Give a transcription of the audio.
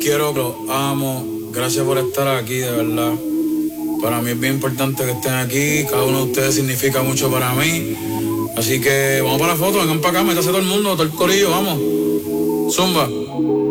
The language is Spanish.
quiero, los amo. Gracias por estar aquí, de verdad. Para mí es bien importante que estén aquí. Cada uno de ustedes significa mucho para mí. Así que vamos para la foto, vengan para acá, métase todo el mundo, todo el corillo, vamos. Zumba.